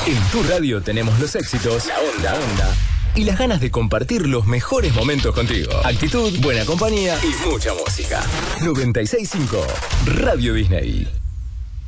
En tu radio tenemos los éxitos, la onda y las ganas de compartir los mejores momentos contigo. Actitud, buena compañía y mucha música. 96.5 Radio Disney.